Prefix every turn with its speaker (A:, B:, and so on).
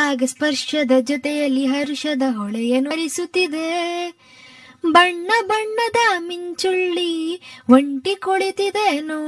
A: ಪರಾಗ ಸ್ಪರ್ಶದ ಜೊತೆಯಲ್ಲಿ ಹರುಷದ ಹೊಳೆಯನ್ನು ಹರಿಸುತ್ತಿದೆ. ಬಣ್ಣ ಬಣ್ಣದ ಮಿಂಚುಳ್ಳಿ ಒಂಟಿ ಕುಳಿತಿದೆ